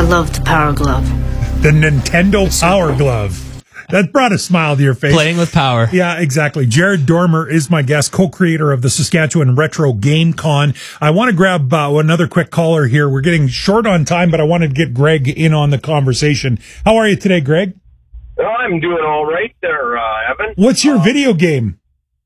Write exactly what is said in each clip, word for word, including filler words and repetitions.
love the Power Glove. The Nintendo Power Glove. That brought a smile to your face. Playing with power. Yeah, exactly. Jared Dormer is my guest, co-creator of the Saskatchewan Retro Game Con. I want to grab uh, another quick caller here. We're getting short on time, but I wanted to get Greg in on the conversation. How are you today, Greg? I'm doing all right there, uh, Evan. What's your um, video game?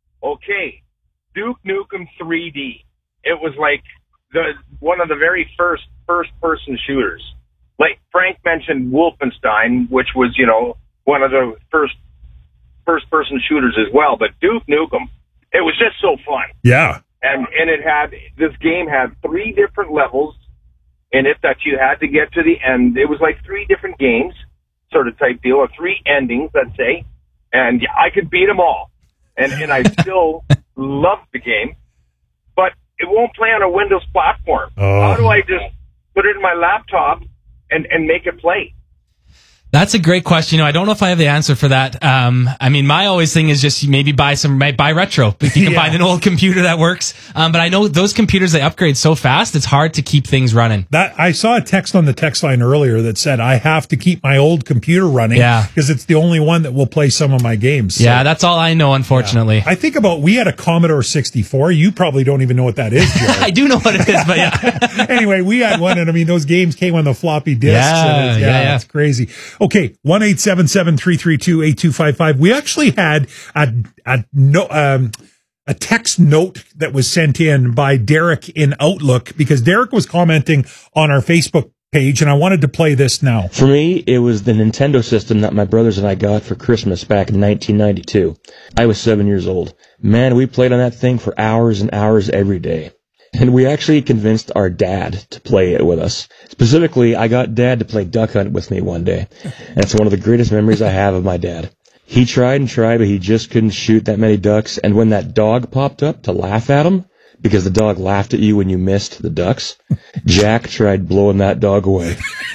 Okay, Duke Nukem three D. It was like the one of the very first first-person shooters. Like Frank mentioned Wolfenstein, which was, you know, one of the first first-person shooters as well. But Duke Nukem, it was just so fun. Yeah. And and it had, this game had three different levels in it that you had to get to the end. It was like three different games, sort of type deal, or three endings, let's say. And I could beat them all. And, and I still loved the game. But it won't play on a Windows platform. Oh. How do I just put it in my laptop and, and make it play? That's a great question. You know, I don't know if I have the answer for that. Um, I mean, my always thing is just maybe buy some, buy retro. If you can Yeah. find an old computer that works. Um, but I know those computers, they upgrade so fast, it's hard to keep things running. That I saw a text on the text line earlier that said, I have to keep my old computer running Yeah. because it's the only one that will play some of my games. So, Yeah, that's all I know, unfortunately. I think about, we had a Commodore sixty-four. You probably don't even know what that is, Jared. I do know what it is, but yeah. Anyway, we had one, and I mean, those games came on the floppy disks. Yeah, and it's, yeah, yeah, yeah. it's crazy. Okay, one eight seven seven, three three two, eight two five five. We actually had a a no um a text note that was sent in by Derek in Outlook, because Derek was commenting on our Facebook page, and I wanted to play this now. For me, it was the Nintendo system that my brothers and I got for Christmas back in nineteen ninety-two. I was seven years old. Man, we played on that thing for hours and hours every day. And we actually convinced our dad to play it with us. Specifically, I got Dad to play Duck Hunt with me one day. And it's one of the greatest memories I have of my dad. He tried and tried, but he just couldn't shoot that many ducks. And when that dog popped up to laugh at him, because the dog laughed at you when you missed the ducks, Jack tried blowing that dog away.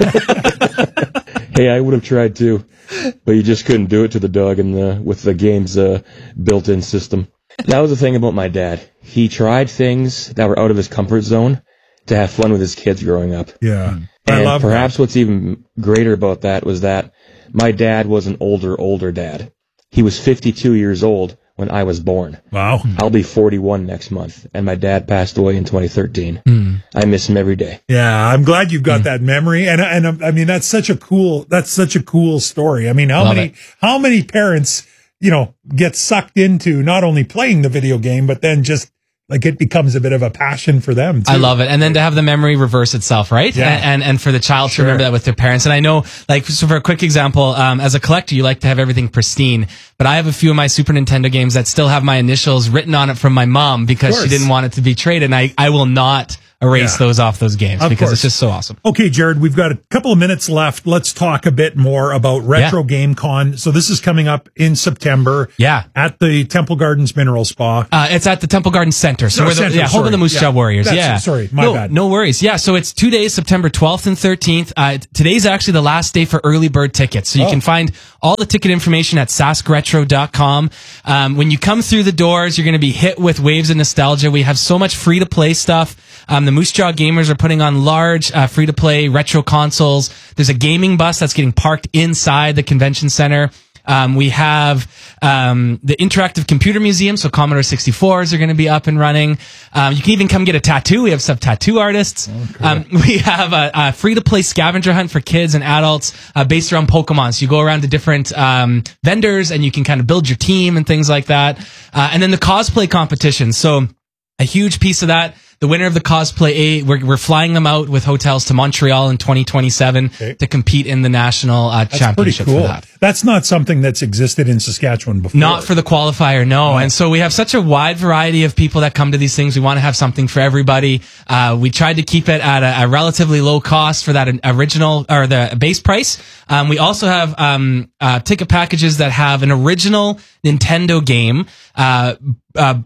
Hey, I would have tried too, but you just couldn't do it to the dog in the, with the game's uh, built-in system. That was the thing about my dad. He tried things that were out of his comfort zone to have fun with his kids growing up. Yeah. I And love perhaps that. what's even greater about that was that my dad was an older, older dad. He was fifty-two years old when I was born. Wow. I'll be forty-one next month, and my dad passed away in twenty thirteen. Mm. I miss him every day. Yeah, I'm glad you've got mm. that memory, and and um, I mean that's such a cool that's such a cool story. I mean, how Love many it. how many parents, you know, get sucked into not only playing the video game, but then just like it becomes a bit of a passion for them too. I love it. And then to have the memory reverse itself, right? Yeah. And, and and for the child Sure. to remember that with their parents. And I know, like, so for a quick example, um, as a collector, you like to have everything pristine. But I have a few of my Super Nintendo games that still have my initials written on it from my mom because she course. didn't want it to be traded. And I, I will not erase Yeah. those off those games Of because course. it's just so awesome. Okay, Jared, we've got a couple of minutes left. Let's talk a bit more about Retro Yeah. Game Con. So this is coming up in September. Yeah. At the Temple Gardens Mineral Spa. Uh, it's at the Temple Garden Center. So No, we're the, Center, yeah, home of sorry. the Moose Yeah. Jaw Warriors. That's- yeah. sorry, my no, bad. No worries. Yeah. So it's two days, September twelfth and thirteenth. Uh, today's actually the last day for early bird tickets. So you Oh. can find all the ticket information at sask retro dot com. Um, when you come through the doors, you're going to be hit with waves of nostalgia. We have so much free to play stuff. Um, the Moose Jaw Gamers are putting on large uh, free to play retro consoles. There's a gaming bus that's getting parked inside the convention center. Um, we have um, the Interactive Computer Museum, so Commodore sixty-fours are going to be up and running. Um, you can even come get a tattoo. We have some tattoo artists. Okay. Um, we have a, a free-to-play scavenger hunt for kids and adults uh, based around Pokemon. So you go around to different um, vendors and you can kind of build your team and things like that. Uh, and then the cosplay competition. So a huge piece of that. The winner of the cosplay A, we're, we're flying them out with hotels to Montreal in twenty twenty-seven Okay. to compete in the national uh, That's pretty championship cool. for that. That's not something that's existed in Saskatchewan before. Not for the qualifier, no. Oh. And so we have such a wide variety of people that come to these things. We want to have something for everybody. Uh, we tried to keep it at a, a relatively low cost for that original or the base price. Um, we also have um, uh, ticket packages that have an original Nintendo game. Uh, uh,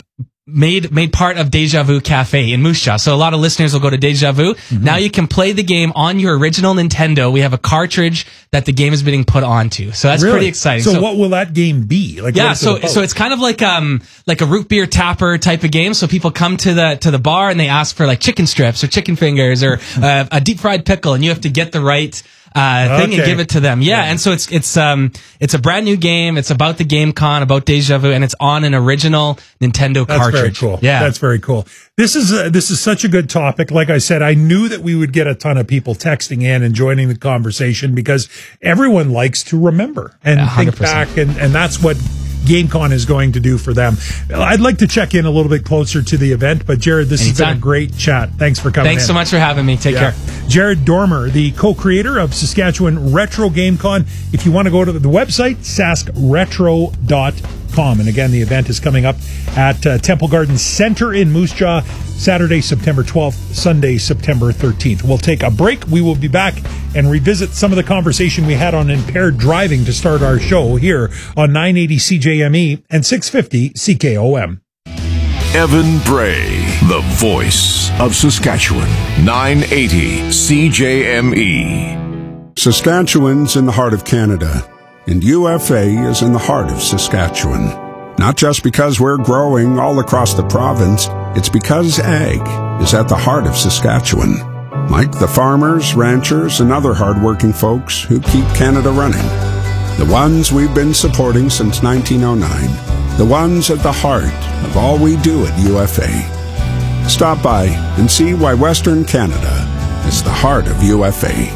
made made part of Deja Vu Cafe in Moose Jaw. So a lot of listeners will go to Deja Vu. Mm-hmm. Now you can play the game on your original Nintendo. We have a cartridge that the game is being put onto. So that's really? pretty exciting. So, so what will that game be? Like, yeah, so so it's kind of like um like a root beer tapper type of game. So people come to the to the bar and they ask for like chicken strips or chicken fingers or uh, a deep fried pickle, and you have to get the right Uh, thing okay. and give it to them. Yeah, yeah. And so it's it's um it's a brand new game. It's about the GameCon, about Deja Vu, and it's on an original Nintendo That's cartridge. Very cool. Yeah, that's very cool. This is a, this is such a good topic. Like I said, I knew that we would get a ton of people texting in and joining the conversation because everyone likes to remember and yeah, think back, and and that's what GameCon is going to do for them. I'd like to check in a little bit closer to the event, but Jared, this Anytime. has been a great chat. Thanks for coming Thanks in. so much for having me. Take yeah. care. Jared Dormer, the co-creator of Saskatchewan Retro GameCon. If you want to go to the website, sask retro dot com. And again, the event is coming up at uh, Temple Garden Center in Moose Jaw, Saturday, September twelfth, Sunday, September thirteenth. We'll take a break. We will be back and revisit some of the conversation we had on impaired driving to start our show here on nine eighty C J M E and six fifty C K O M. Evan Bray, the voice of Saskatchewan, nine eighty C J M E. Saskatchewan's in the heart of Canada, and U F A is in the heart of Saskatchewan. Not just because we're growing all across the province, it's because ag is at the heart of Saskatchewan. Like the farmers, ranchers, and other hardworking folks who keep Canada running. The ones we've been supporting since nineteen oh nine. The ones at the heart of all we do at U F A. Stop by and see why Western Canada is the heart of U F A.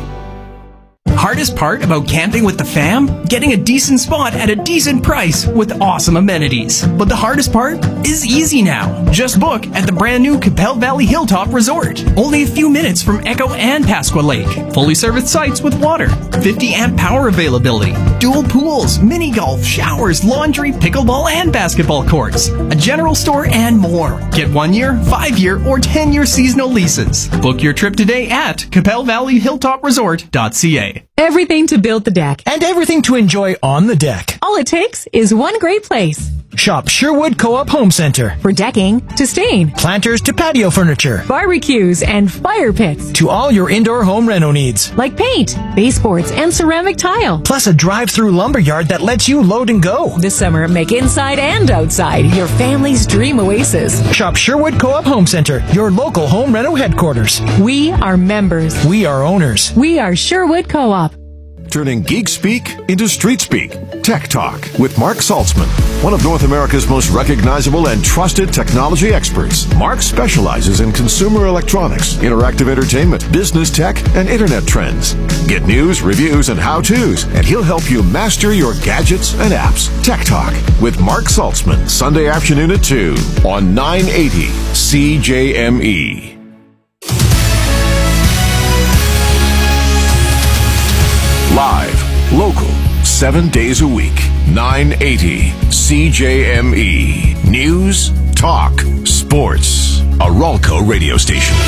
Hardest part about camping with the fam? Getting a decent spot at a decent price with awesome amenities. But the hardest part is easy now. Just book at the brand new Capel Valley Hilltop Resort. Only a few minutes from Echo and Pasqua Lake. Fully serviced sites with water. fifty amp power availability. Dual pools, mini golf, showers, laundry, pickleball, and basketball courts. A general store and more. Get one year, five year, or ten year seasonal leases. Book your trip today at capel valley hilltop resort dot c a. Everything to build the deck. And everything to enjoy on the deck. All it takes is one great place. Shop Sherwood Co-op Home Center. For decking to stain. Planters to patio furniture. Barbecues and fire pits. To all your indoor home reno needs. Like paint, baseboards, and ceramic tile. Plus a drive-through lumberyard that lets you load and go. This summer, make inside and outside your family's dream oasis. Shop Sherwood Co-op Home Center, your local home reno headquarters. We are members. We are owners. We are Sherwood Co-op. Turning geek speak into street speak. Tech Talk with Mark Saltzman, one of North America's most recognizable and trusted technology experts. Mark specializes in consumer electronics, interactive entertainment, business tech, and internet trends. Get news, reviews, and how-tos, and he'll help you master your gadgets and apps. Tech Talk with Mark Saltzman, Sunday afternoon at two on nine eighty C J M E. Live, local, seven days a week. nine eighty C J M E. News, talk, sports. A Ralco radio station.